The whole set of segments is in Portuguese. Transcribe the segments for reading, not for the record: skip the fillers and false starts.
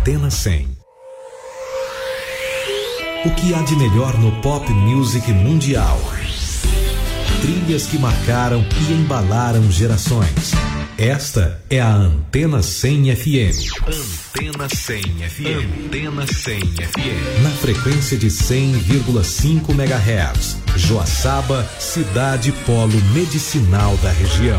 Antena 100. O que há de melhor no pop music mundial? Trilhas que marcaram e embalaram gerações. Esta é a Antena 100 FM. Antena 100 FM. Antena 100 FM. Na frequência de 100,5 MHz. Joaçaba, cidade polo medicinal da região.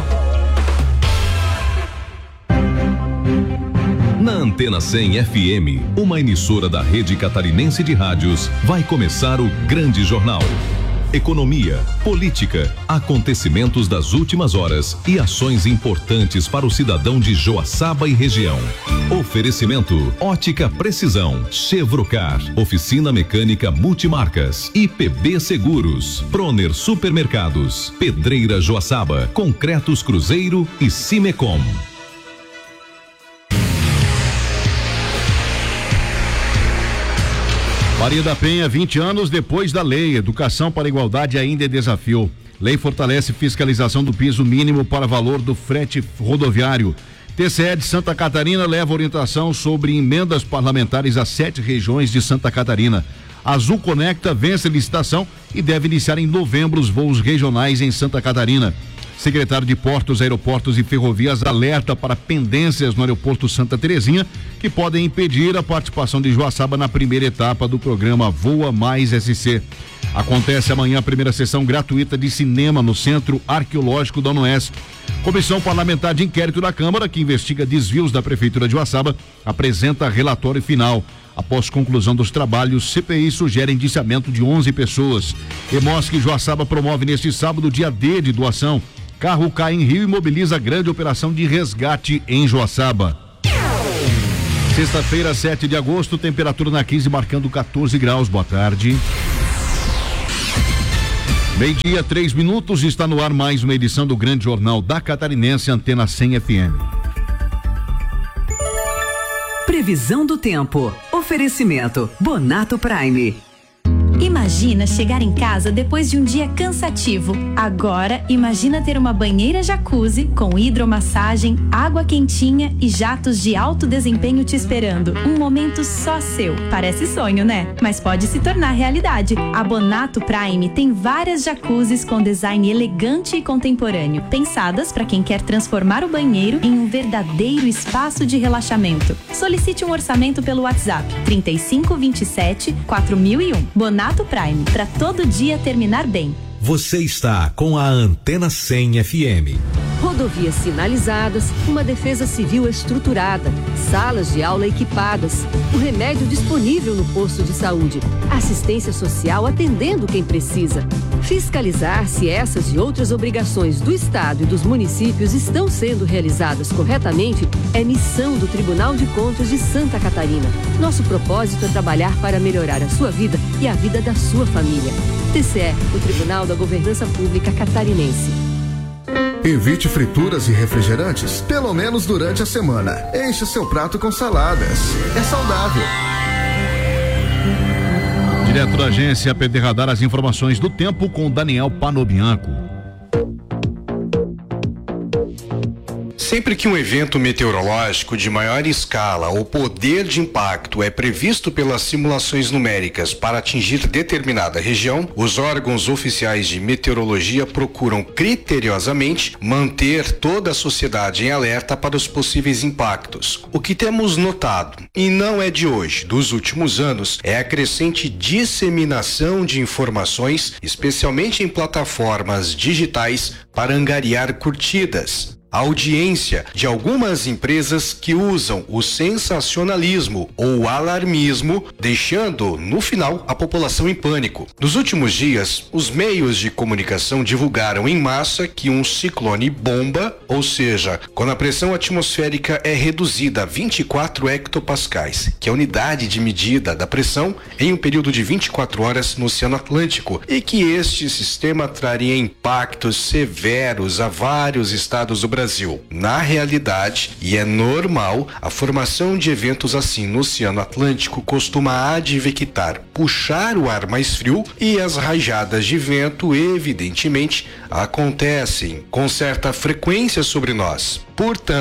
Na Antena 100 FM, uma emissora da Rede Catarinense de Rádios, vai começar o Grande Jornal. Economia, política, acontecimentos das últimas horas e ações importantes para o cidadão de Joaçaba e região. Oferecimento: Ótica Precisão, Chevrocar, Oficina Mecânica Multimarcas, IPB Seguros, Proner Supermercados, Pedreira Joaçaba, Concretos Cruzeiro e Cimecom. Maria da Penha, 20 anos depois da lei. Educação para a igualdade ainda é desafio. Lei fortalece fiscalização do piso mínimo para valor do frete rodoviário. TCE de Santa Catarina leva orientação sobre emendas parlamentares a 7 regiões de Santa Catarina. Azul Conecta vence licitação e deve iniciar em novembro os voos regionais em Santa Catarina. Secretário de Portos, Aeroportos e Ferrovias alerta para pendências no aeroporto Santa Terezinha que podem impedir a participação de Joaçaba na primeira etapa do programa Voa Mais SC. Acontece amanhã a primeira sessão gratuita de cinema no Centro Arqueológico da UNOESP. Comissão Parlamentar de Inquérito da Câmara, que investiga desvios da Prefeitura de Joaçaba, apresenta relatório final. Após conclusão dos trabalhos, CPI sugere indiciamento de 11 pessoas. Emosc Joaçaba promove neste sábado dia D de doação. Carro cai em rio e mobiliza grande operação de resgate em Joaçaba. Sexta-feira, 7 de agosto, temperatura na 15 marcando 14 graus. Boa tarde. Meio-dia, 3 minutos, está no ar mais uma edição do Grande Jornal da Catarinense, Antena 100 FM. Previsão do tempo. Oferecimento Bonato Prime. Imagina chegar em casa depois de um dia cansativo. Agora, imagina ter uma banheira jacuzzi com hidromassagem, água quentinha e jatos de alto desempenho te esperando. Um momento só seu. Parece sonho, né? Mas pode se tornar realidade. A Bonato Prime tem várias jacuzzis com design elegante e contemporâneo, pensadas para quem quer transformar o banheiro em um verdadeiro espaço de relaxamento. Solicite um orçamento pelo WhatsApp 3527-4001. Bonato Prime, para todo dia terminar bem. Você está com a Antena 100 FM. Rodovias sinalizadas, uma defesa civil estruturada, salas de aula equipadas, o remédio disponível no posto de saúde, assistência social atendendo quem precisa. Fiscalizar se essas e outras obrigações do Estado e dos municípios estão sendo realizadas corretamente é missão do Tribunal de Contas de Santa Catarina. Nosso propósito é trabalhar para melhorar a sua vida e a vida da sua família. TCE, o Tribunal da Governança Pública Catarinense. Evite frituras e refrigerantes, pelo menos durante a semana. Enche seu prato com saladas. É saudável. Direto da agência PD Radar, as informações do tempo com Daniel Panobianco. Sempre que um evento meteorológico de maior escala ou poder de impacto é previsto pelas simulações numéricas para atingir determinada região, os órgãos oficiais de meteorologia procuram criteriosamente manter toda a sociedade em alerta para os possíveis impactos. O que temos notado, e não é de hoje, dos últimos anos, é a crescente disseminação de informações, especialmente em plataformas digitais, para angariar curtidas. A audiência de algumas empresas que usam o sensacionalismo ou alarmismo, deixando, no final, a população em pânico. Nos últimos dias, os meios de comunicação divulgaram em massa que um ciclone bomba, ou seja, quando a pressão atmosférica é reduzida a 24 hectopascais, que é a unidade de medida da pressão em um período de 24 horas no Oceano Atlântico, e que este sistema traria impactos severos a vários estados do Brasil. Na realidade, e é normal, a formação de eventos assim no Oceano Atlântico costuma advectar, puxar o ar mais frio, e as rajadas de vento, evidentemente, acontecem com certa frequência sobre nós. Portanto,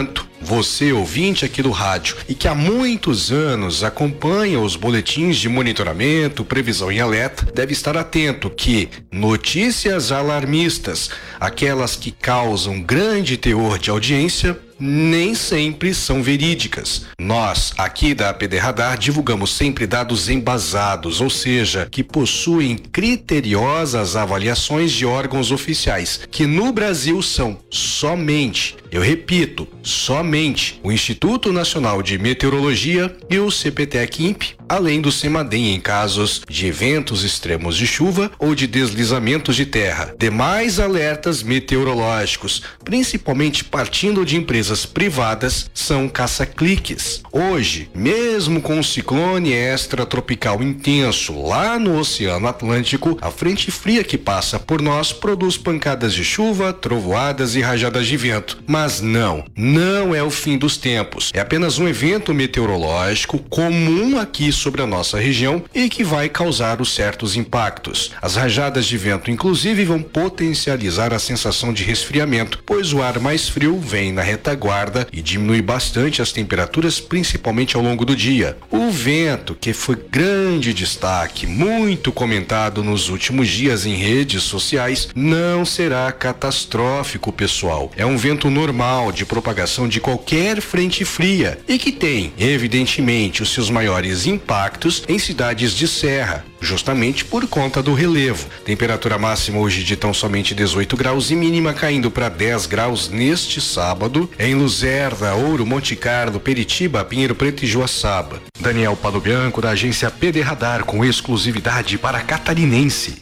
Você, ouvinte aqui do rádio, e que há muitos anos acompanha os boletins de monitoramento, previsão e alerta, deve estar atento que notícias alarmistas, aquelas que causam grande teor de audiência, nem sempre são verídicas. Nós, aqui da APD Radar, divulgamos sempre dados embasados, ou seja, que possuem criteriosas avaliações de órgãos oficiais, que no Brasil são somente, eu repito, somente o Instituto Nacional de Meteorologia e o CPTEC-INPE, além do CEMADEM em casos de eventos extremos de chuva ou de deslizamentos de terra. Demais alertas meteorológicos, principalmente partindo de empresas privadas, são caça-cliques. Hoje, mesmo com um ciclone extratropical intenso lá no Oceano Atlântico, a frente fria que passa por nós produz pancadas de chuva, trovoadas e rajadas de vento. Mas não é o fim dos tempos. É apenas um evento meteorológico comum aqui sobre a nossa região e que vai causar os certos impactos. As rajadas de vento, inclusive, vão potencializar a sensação de resfriamento, pois o ar mais frio vem na retaguarda e diminui bastante as temperaturas, principalmente ao longo do dia. O vento, que foi grande destaque, muito comentado nos últimos dias em redes sociais, não será catastrófico, pessoal. É um vento normal de propagação de qualquer frente fria e que tem, evidentemente, os seus maiores impactos em cidades de serra, justamente por conta do relevo. Temperatura máxima hoje de tão somente 18 graus e mínima caindo para 10 graus neste sábado em Luzerna, Ouro, Monte Carlo, Peritiba, Pinheiro Preto e Joaçaba. Daniel Pado Bianco, da agência PD Radar, com exclusividade para Catarinense.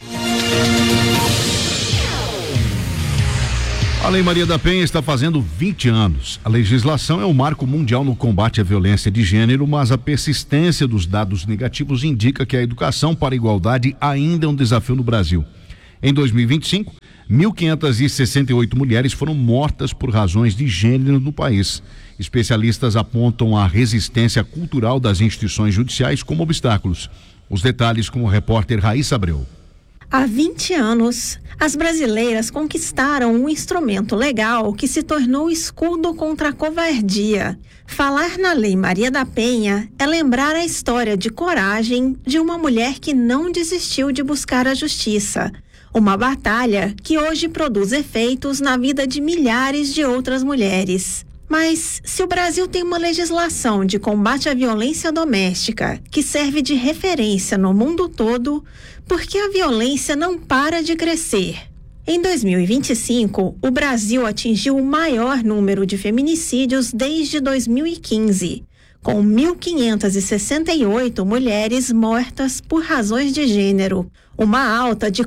A Lei Maria da Penha está fazendo 20 anos. A legislação é o marco mundial no combate à violência de gênero, mas a persistência dos dados negativos indica que a educação para a igualdade ainda é um desafio no Brasil. Em 2025, 1.568 mulheres foram mortas por razões de gênero no país. Especialistas apontam a resistência cultural das instituições judiciais como obstáculos. Os detalhes com o repórter Raíssa Abreu. Há 20 anos, as brasileiras conquistaram um instrumento legal que se tornou escudo contra a covardia. Falar na Lei Maria da Penha é lembrar a história de coragem de uma mulher que não desistiu de buscar a justiça. Uma batalha que hoje produz efeitos na vida de milhares de outras mulheres. Mas, se o Brasil tem uma legislação de combate à violência doméstica que serve de referência no mundo todo, por que a violência não para de crescer? Em 2025, o Brasil atingiu o maior número de feminicídios desde 2015, com 1.568 mulheres mortas por razões de gênero, uma alta de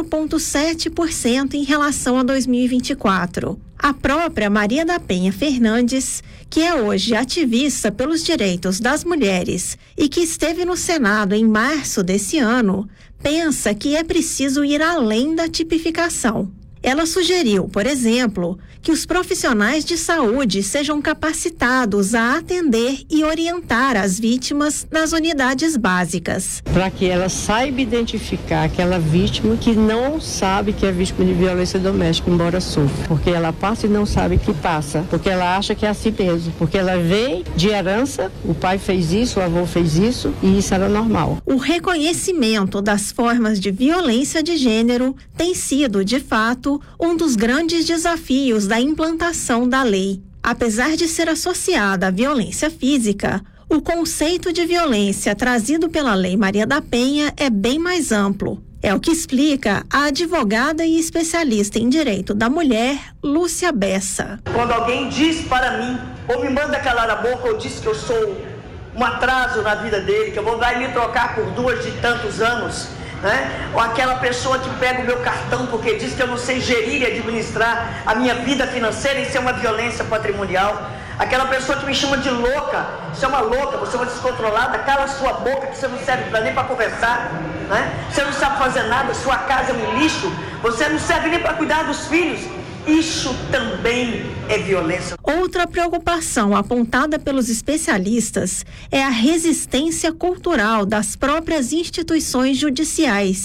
4,7% em relação a 2024. A própria Maria da Penha Fernandes, que é hoje ativista pelos direitos das mulheres e que esteve no Senado em março desse ano, pensa que é preciso ir além da tipificação. Ela sugeriu, por exemplo, que os profissionais de saúde sejam capacitados a atender e orientar as vítimas nas unidades básicas. Para que ela saiba identificar aquela vítima que não sabe que é vítima de violência doméstica, embora sofra. Porque ela passa e não sabe que passa. Porque ela acha que é assim mesmo. Porque ela vem de herança, o pai fez isso, o avô fez isso, e isso era normal. O reconhecimento das formas de violência de gênero tem sido, de fato, um dos grandes desafios da implantação da lei. Apesar de ser associada à violência física, o conceito de violência trazido pela Lei Maria da Penha é bem mais amplo. É o que explica a advogada e especialista em direito da mulher, Lúcia Bessa. Quando alguém diz para mim, ou me manda calar a boca, ou diz que eu sou um atraso na vida dele, que eu vou dar e me trocar por duas de tantos anos, né? Ou aquela pessoa que pega o meu cartão porque diz que eu não sei gerir e administrar a minha vida financeira, isso é uma violência patrimonial. Aquela pessoa que me chama de louca, isso é uma louca, você é uma descontrolada, cala a sua boca que você não serve nem para conversar, né? Você não sabe fazer nada, sua casa é um lixo, você não serve nem para cuidar dos filhos. Isso também é violência. Outra preocupação apontada pelos especialistas é a resistência cultural das próprias instituições judiciais.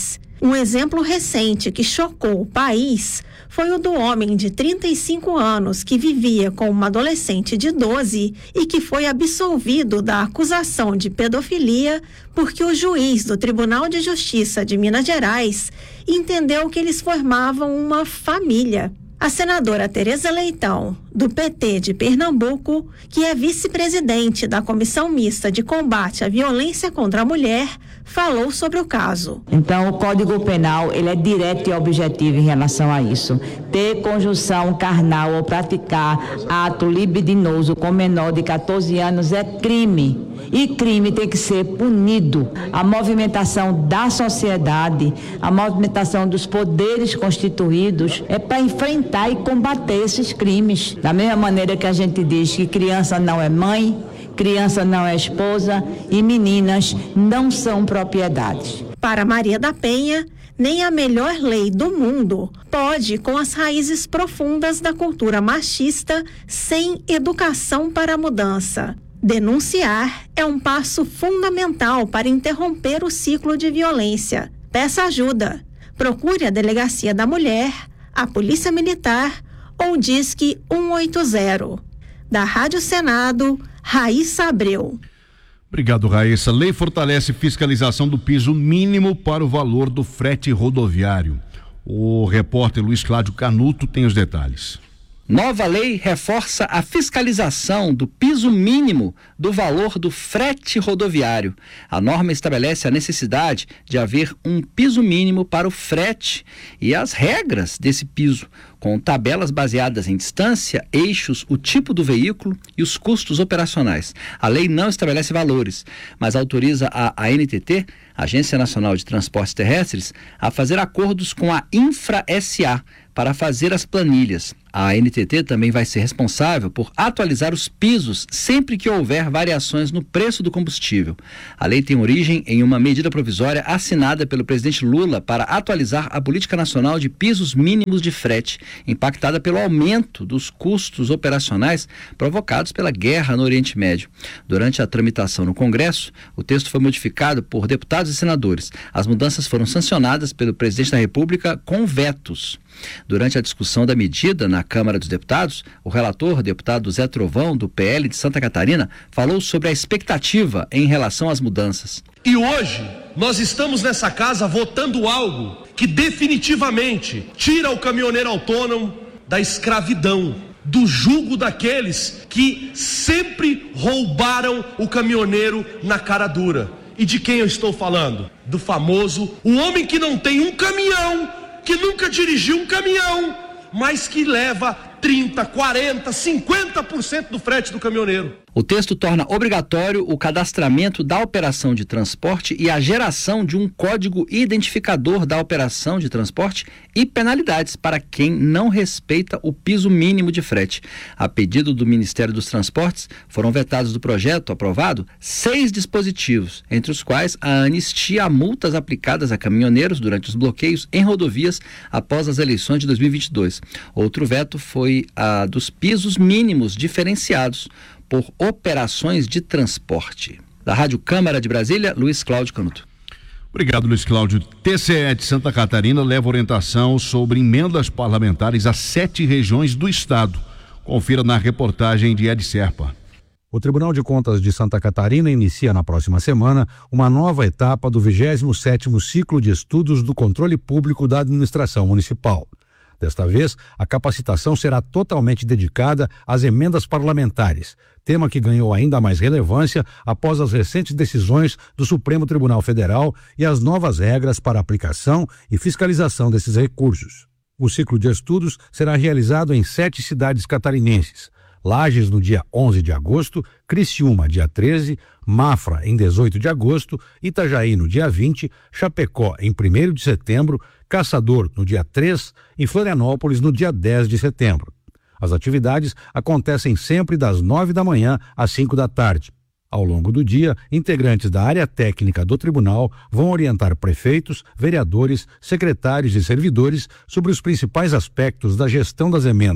Um exemplo recente que chocou o país foi o do homem de 35 anos que vivia com uma adolescente de 12 e que foi absolvido da acusação de pedofilia porque o juiz do Tribunal de Justiça de Minas Gerais entendeu que eles formavam uma família. A senadora Tereza Leitão, do PT de Pernambuco, que é vice-presidente da Comissão Mista de Combate à Violência contra a Mulher, falou sobre o caso. Então, o Código Penal, ele é direto e objetivo em relação a isso. Ter conjunção carnal ou praticar ato libidinoso com menor de 14 anos é crime. E crime tem que ser punido. A movimentação da sociedade, a movimentação dos poderes constituídos é para enfrentar e combater esses crimes. Da mesma maneira que a gente diz que criança não é mãe, criança não é esposa e meninas não são propriedades. Para Maria da Penha, nem a melhor lei do mundo pode com as raízes profundas da cultura machista sem educação para a mudança. Denunciar é um passo fundamental para interromper o ciclo de violência. Peça ajuda. Procure a Delegacia da Mulher, a Polícia Militar ou Disque 180. Da Rádio Senado, Raíssa Abreu. Obrigado, Raíssa. Lei fortalece fiscalização do piso mínimo para o valor do frete rodoviário. O repórter Luiz Cláudio Canuto tem os detalhes. Nova lei reforça a fiscalização do piso mínimo do valor do frete rodoviário. A norma estabelece a necessidade de haver um piso mínimo para o frete e as regras desse piso, com tabelas baseadas em distância, eixos, o tipo do veículo e os custos operacionais. A lei não estabelece valores, mas autoriza a ANTT, Agência Nacional de Transportes Terrestres, a fazer acordos com a Infra-SA para fazer as planilhas. A ANTT também vai ser responsável por atualizar os pisos sempre que houver variações no preço do combustível. A lei tem origem em uma medida provisória assinada pelo presidente Lula para atualizar a Política Nacional de Pisos Mínimos de Frete, impactada pelo aumento dos custos operacionais provocados pela guerra no Oriente Médio. Durante a tramitação no Congresso, o texto foi modificado por deputados e senadores. As mudanças foram sancionadas pelo presidente da República com vetos. Durante a discussão da medida na Câmara dos Deputados, o relator, deputado Zé Trovão, do PL de Santa Catarina, falou sobre a expectativa em relação às mudanças. E hoje, nós estamos nessa casa votando algo que definitivamente tira o caminhoneiro autônomo da escravidão, do jugo daqueles que sempre roubaram o caminhoneiro na cara dura. E de quem eu estou falando? Do famoso, o homem que não tem um caminhão, que nunca dirigiu um caminhão, mas que leva 30, 40, 50% do frete do caminhoneiro. O texto torna obrigatório o cadastramento da operação de transporte e a geração de um código identificador da operação de transporte e penalidades para quem não respeita o piso mínimo de frete. A pedido do Ministério dos Transportes, foram vetados do projeto aprovado 6 dispositivos, entre os quais a anistia a multas aplicadas a caminhoneiros durante os bloqueios em rodovias após as eleições de 2022. Outro veto foi a dos pisos mínimos diferenciados por operações de transporte. Da Rádio Câmara de Brasília, Luiz Cláudio Canuto. Obrigado, Luiz Cláudio. TCE de Santa Catarina leva orientação sobre emendas parlamentares a 7 regiões do estado. Confira na reportagem de Ed Serpa. O Tribunal de Contas de Santa Catarina inicia na próxima semana uma nova etapa do 27º ciclo de estudos do controle público da administração municipal. Desta vez, a capacitação será totalmente dedicada às emendas parlamentares, tema que ganhou ainda mais relevância após as recentes decisões do Supremo Tribunal Federal e as novas regras para aplicação e fiscalização desses recursos. O ciclo de estudos será realizado em 7 cidades catarinenses: Lages no dia 11 de agosto, Criciúma dia 13, Mafra em 18 de agosto, Itajaí no dia 20, Chapecó em 1º de setembro, Caçador no dia 3 e Florianópolis no dia 10 de setembro. As atividades acontecem sempre das 9 da manhã às 5 da tarde. Ao longo do dia, integrantes da área técnica do tribunal vão orientar prefeitos, vereadores, secretários e servidores sobre os principais aspectos da gestão das emendas.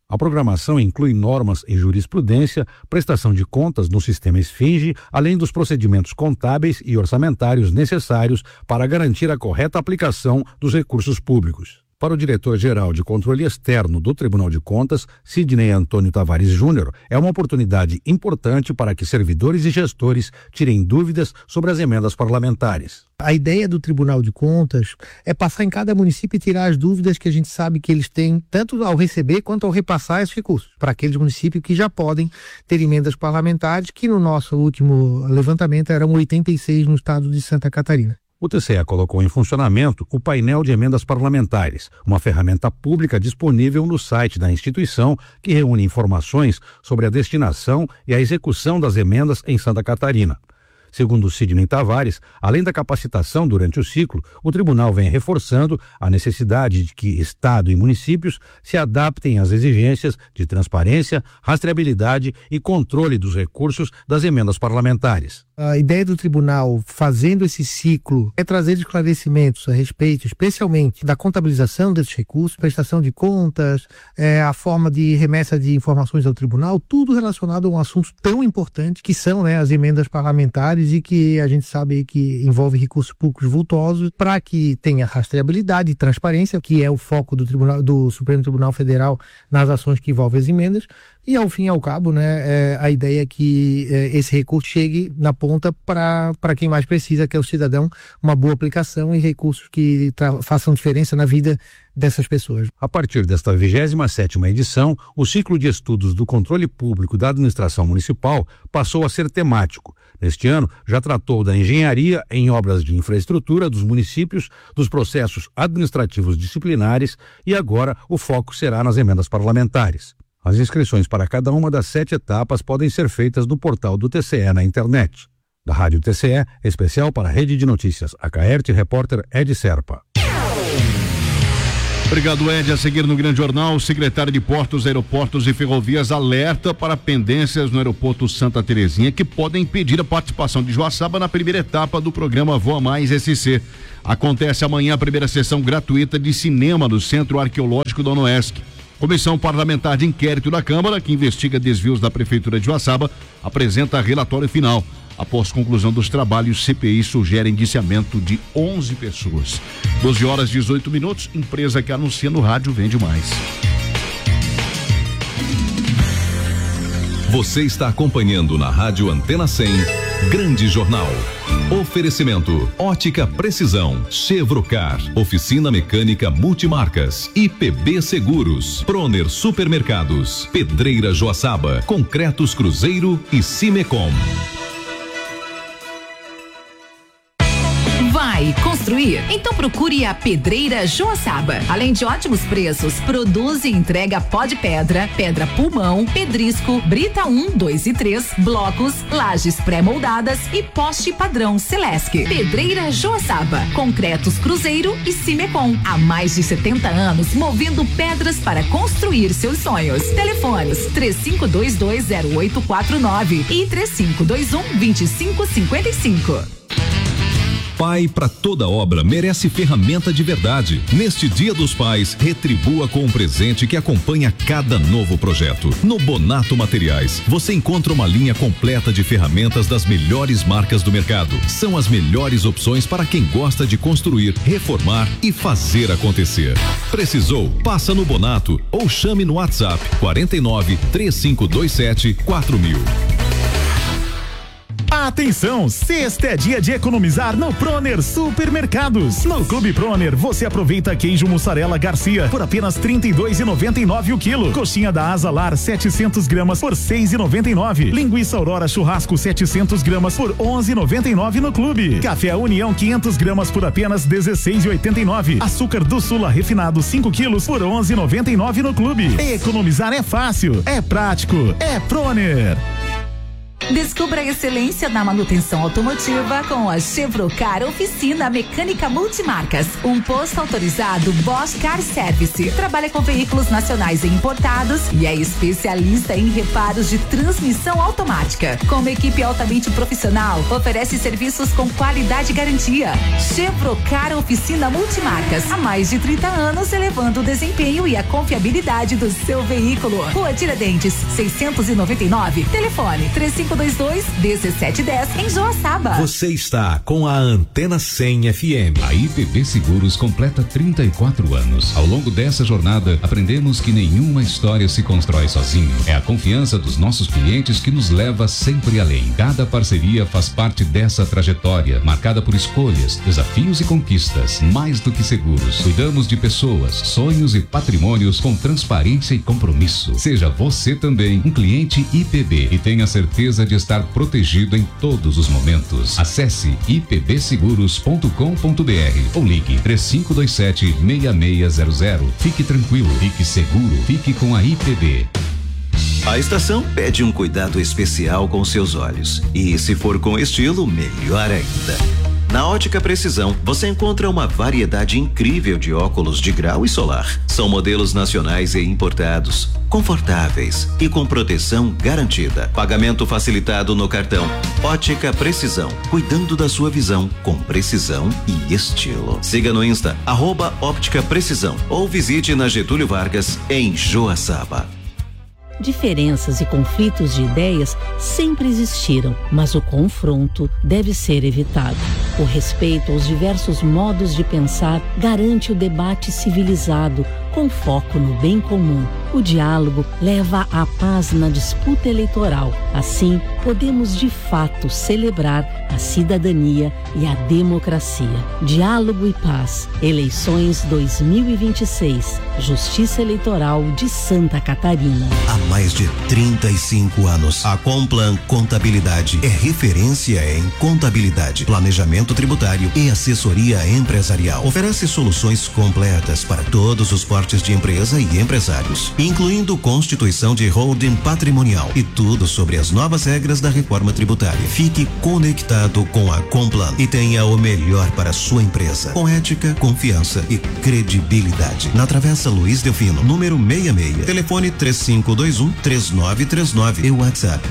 A programação inclui normas em jurisprudência, prestação de contas no sistema Esfinge, além dos procedimentos contábeis e orçamentários necessários para garantir a correta aplicação dos recursos públicos. Para o diretor-geral de Controle Externo do Tribunal de Contas, Sidney Antônio Tavares Júnior, é uma oportunidade importante para que servidores e gestores tirem dúvidas sobre as emendas parlamentares. A ideia do Tribunal de Contas é passar em cada município e tirar as dúvidas que a gente sabe que eles têm, tanto ao receber quanto ao repassar esses recursos, para aqueles municípios que já podem ter emendas parlamentares, que no nosso último levantamento eram 86 no estado de Santa Catarina. O TCE colocou em funcionamento o painel de emendas parlamentares, uma ferramenta pública disponível no site da instituição que reúne informações sobre a destinação e a execução das emendas em Santa Catarina. Segundo Sidney Tavares, além da capacitação durante o ciclo, o tribunal vem reforçando a necessidade de que Estado e municípios se adaptem às exigências de transparência, rastreabilidade e controle dos recursos das emendas parlamentares. A ideia do tribunal fazendo esse ciclo é trazer esclarecimentos a respeito, especialmente da contabilização desses recursos, prestação de contas, a forma de remessa de informações ao tribunal, tudo relacionado a um assunto tão importante que são, as emendas parlamentares e que a gente sabe que envolve recursos públicos vultosos, para que tenha rastreabilidade e transparência, que é o foco do Supremo Tribunal Federal nas ações que envolvem as emendas. E ao fim e ao cabo, a ideia é que esse recurso chegue na ponta para quem mais precisa, que é o cidadão, uma boa aplicação e recursos que façam diferença na vida dessas pessoas. A partir desta 27ª edição, o ciclo de estudos do controle público da administração municipal passou a ser temático. Neste ano, já tratou da engenharia em obras de infraestrutura dos municípios, dos processos administrativos disciplinares e agora o foco será nas emendas parlamentares. As inscrições para cada uma das 7 etapas podem ser feitas no portal do TCE na internet. Da Rádio TCE, especial para a Rede de Notícias, Acaerte, repórter Ed Serpa. Obrigado, Ed. A seguir no Grande Jornal, o secretário de Portos, Aeroportos e Ferrovias alerta para pendências no aeroporto Santa Terezinha que podem impedir a participação de Joaçaba na primeira etapa do programa Voa Mais SC. Acontece amanhã a primeira sessão gratuita de cinema do Centro Arqueológico da UNOESC. Comissão Parlamentar de Inquérito da Câmara, que investiga desvios da Prefeitura de Joaçaba, apresenta relatório final. Após conclusão dos trabalhos, CPI sugere indiciamento de 11 pessoas. 12h18, empresa que anuncia no rádio vende mais. Você está acompanhando na Rádio Antena 100, Grande Jornal. Oferecimento: Ótica Precisão, Chevrocar, Oficina Mecânica Multimarcas, IPB Seguros, Proner Supermercados, Pedreira Joaçaba, Concretos Cruzeiro e Cimecom. Vai construir? Então procure a Pedreira Joaçaba. Além de ótimos preços, produz e entrega pó de pedra, pedra pulmão, pedrisco, brita 1, 2 e 3, blocos, lajes pré-moldadas e poste padrão Celesc. Pedreira Joaçaba, Concretos Cruzeiro e Cimecom. Há mais de 70 anos movendo pedras para construir seus sonhos. Telefones 35220849 e 3521-2555. Pai para toda obra merece ferramenta de verdade. Neste Dia dos Pais, retribua com um presente que acompanha cada novo projeto. No Bonato Materiais, você encontra uma linha completa de ferramentas das melhores marcas do mercado. São as melhores opções para quem gosta de construir, reformar e fazer acontecer. Precisou? Passa no Bonato ou chame no WhatsApp 49 3527 4000. Atenção, sexta é dia de economizar no Proner Supermercados. No Clube Proner, você aproveita queijo mussarela Garcia por apenas R$ 32,99 o quilo. Coxinha da Asa Lar 700 gramas por R$ 6,99. Linguiça Aurora Churrasco 700 gramas por R$ 11,99 no Clube. Café União 500 gramas por apenas R$ 16,89. Açúcar do Sula refinado 5 quilos por R$ 11,99 no Clube. Economizar é fácil, é prático, é Proner. Descubra a excelência na manutenção automotiva com a Chevrocar Oficina Mecânica Multimarcas. Um posto autorizado Bosch Car Service. Trabalha com veículos nacionais e importados e é especialista em reparos de transmissão automática. Com uma equipe altamente profissional, oferece serviços com qualidade e garantia. Chevrocar Oficina Multimarcas. Há mais de 30 anos, elevando o desempenho e a confiabilidade do seu veículo. Rua Tiradentes, 699. Telefone 3522-1710 em Joaçaba. Você está com a Antena 100 FM. A IPB Seguros completa 34 anos. Ao longo dessa jornada, aprendemos que nenhuma história se constrói sozinho. É a confiança dos nossos clientes que nos leva sempre além. Cada parceria faz parte dessa trajetória, marcada por escolhas, desafios e conquistas. Mais do que seguros, cuidamos de pessoas, sonhos e patrimônios com transparência e compromisso. Seja você também um cliente IPB e tenha certeza de estar protegido em todos os momentos. Acesse ipbseguros.com.br ou ligue 3527-6600. Fique tranquilo, fique seguro, fique com a IPB. A estação pede um cuidado especial com seus olhos. E se for com estilo, melhor ainda. Na Ótica Precisão, você encontra uma variedade incrível de óculos de grau e solar. São modelos nacionais e importados, confortáveis e com proteção garantida. Pagamento facilitado no cartão. Ótica Precisão, cuidando da sua visão com precisão e estilo. Siga no Insta, @Óptica Precisão, ou visite na Getúlio Vargas, em Joaçaba. Diferenças e conflitos de ideias sempre existiram, mas o confronto deve ser evitado. O respeito aos diversos modos de pensar garante o debate civilizado, com foco no bem comum. O diálogo leva à paz na disputa eleitoral. Assim, podemos de fato celebrar a cidadania e a democracia. Diálogo e paz. Eleições 2026. Justiça Eleitoral de Santa Catarina. Há mais de 35 anos, a Complan Contabilidade é referência em contabilidade, planejamento tributário e assessoria empresarial. Oferece soluções completas para todos os portes de empresa e empresários, incluindo constituição de holding patrimonial e tudo sobre as novas regras da reforma tributária. Fique conectado com a Complan e tenha o melhor para a sua empresa, com ética, confiança e credibilidade. Na Travessa Luiz Delfino, número 66, telefone 3521-3939 e WhatsApp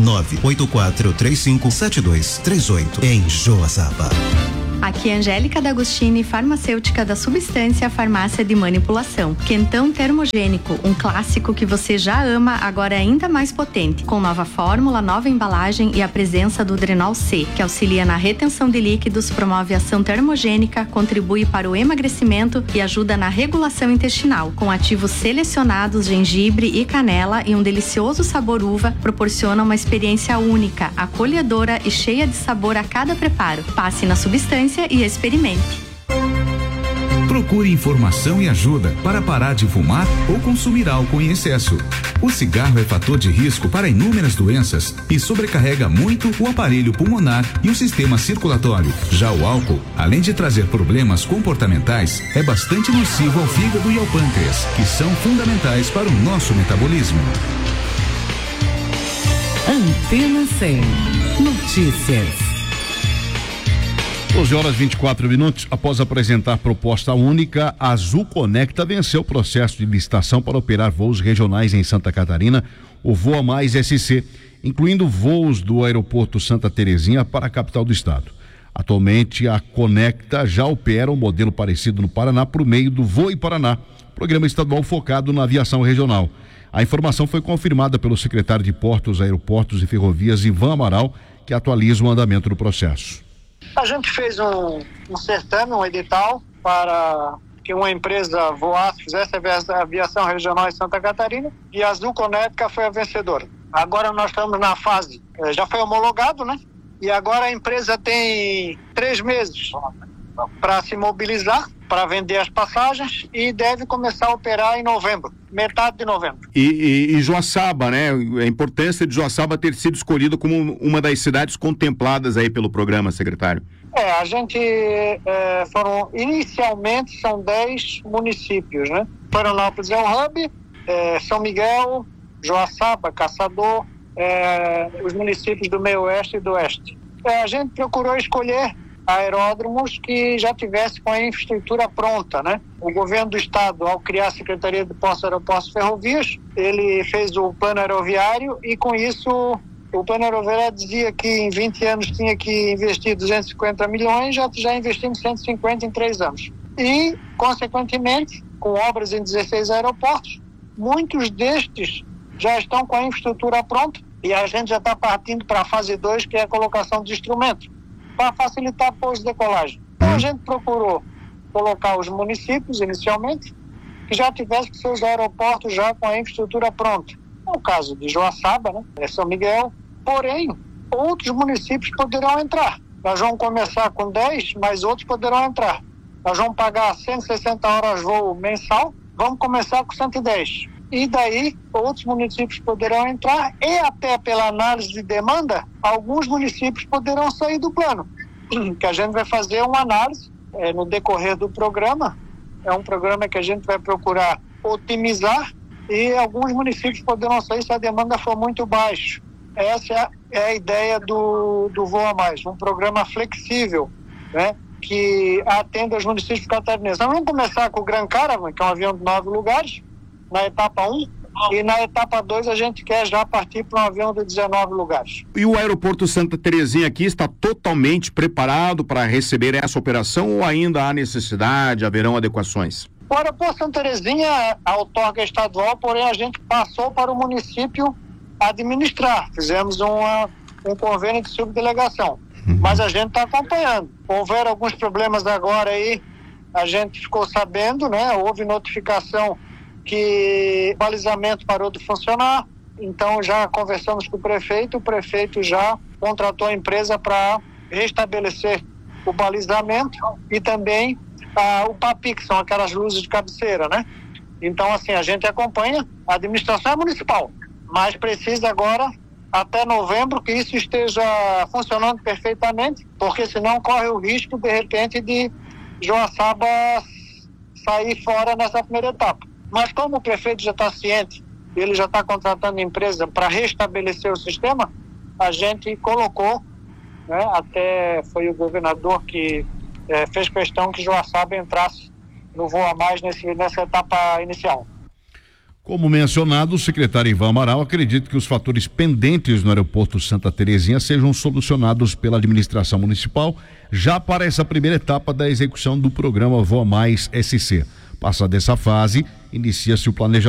984357238 em Joaçaba. Aqui é Angélica D'Agostini, farmacêutica da Substância Farmácia de Manipulação. Quentão termogênico, um clássico que você já ama, agora ainda mais potente. Com nova fórmula, nova embalagem e a presença do Drenol C, que auxilia na retenção de líquidos, promove ação termogênica, contribui para o emagrecimento e ajuda na regulação intestinal. Com ativos selecionados, gengibre e canela e um delicioso sabor uva, proporciona uma experiência única, acolhedora e cheia de sabor a cada preparo. Passe na Substância e experimente. Procure informação e ajuda para parar de fumar ou consumir álcool em excesso. O cigarro é fator de risco para inúmeras doenças e sobrecarrega muito o aparelho pulmonar e o sistema circulatório. Já o álcool, além de trazer problemas comportamentais, é bastante nocivo ao fígado e ao pâncreas, que são fundamentais para o nosso metabolismo. Antena 100. Notícias. 12h24. Após apresentar proposta única, a Azul Conecta venceu o processo de licitação para operar voos regionais em Santa Catarina, o Voa Mais SC, incluindo voos do aeroporto Santa Terezinha para a capital do estado. Atualmente, a Conecta já opera um modelo parecido no Paraná por meio do Voe Paraná, programa estadual focado na aviação regional. A informação foi confirmada pelo secretário de Portos, Aeroportos e Ferrovias, Ivan Amaral, que atualiza o andamento do processo. A gente fez um certame, um edital para que uma empresa voasse, fizesse a aviação regional em Santa Catarina, e a Azul Conecta foi a vencedora. Agora nós estamos na fase, já foi homologado, né? E agora a empresa tem 3 meses para se mobilizar, para vender as passagens, e deve começar a operar em novembro, metade de novembro. E Joaçaba, né? A importância de Joaçaba ter sido escolhida como uma das cidades contempladas aí pelo programa, secretário. A gente inicialmente são 10 municípios, né? Florianópolis é o hub, São Miguel, Joaçaba, Caçador, os municípios do meio oeste e do oeste. A gente procurou escolher aeródromos que já tivessem com a infraestrutura pronta, né? O governo do estado, ao criar a Secretaria de Portos, Aeroportos e Ferrovias, ele fez o plano aeroviário e com isso o plano aeroviário dizia que em 20 anos tinha que investir 250 milhões, já investimos 150 em 3 anos. E, consequentemente, com obras em 16 aeroportos, muitos destes já estão com a infraestrutura pronta e a gente já está partindo para a fase 2, que é a colocação de instrumentos, para facilitar a pós-decolagem. Então a gente procurou colocar os municípios, inicialmente, que já tivessem seus aeroportos já com a infraestrutura pronta. No caso de Joaçaba, né, é São Miguel, porém, outros municípios poderão entrar. Nós vamos começar com 10, mas outros poderão entrar. Nós vamos pagar 160 horas voo mensal, vamos começar com 110. E daí, outros municípios poderão entrar e até pela análise de demanda, alguns municípios poderão sair do plano. Que a gente vai fazer uma análise no decorrer do programa. É um programa que a gente vai procurar otimizar e alguns municípios poderão sair se a demanda for muito baixa. Essa é a ideia do Voa Mais, um programa flexível, né, que atenda os municípios catarinenses. Nós vamos começar com o Gran Caravan, que é um avião de 9 lugares, na etapa 1, e na etapa 2 a gente quer já partir para um avião de 19 lugares. E o aeroporto Santa Terezinha aqui está totalmente preparado para receber essa operação ou ainda há necessidade, haverão adequações? O aeroporto Santa Terezinha, a outorga estadual, porém a gente passou para o município administrar. Fizemos um convênio de subdelegação. Mas a gente está acompanhando. Houveram alguns problemas agora aí, a gente ficou sabendo, né? Houve notificação que o balizamento parou de funcionar, então já conversamos com o prefeito já contratou a empresa para restabelecer o balizamento e também o PAPI, que são aquelas luzes de cabeceira, né? Então, assim, a gente acompanha, a administração é municipal, mas precisa agora, até novembro, que isso esteja funcionando perfeitamente, porque senão corre o risco, de repente, de Joaçaba sair fora nessa primeira etapa. Mas como o prefeito já está ciente, ele já está contratando empresa para restabelecer o sistema, a gente colocou, né, até foi o governador que fez questão que Joaçaba entrasse no Voa Mais nessa etapa inicial. Como mencionado, o secretário Ivan Amaral acredita que os fatores pendentes no aeroporto Santa Terezinha sejam solucionados pela administração municipal já para essa primeira etapa da execução do programa Voa Mais SC. Passada essa fase, inicia-se o planejamento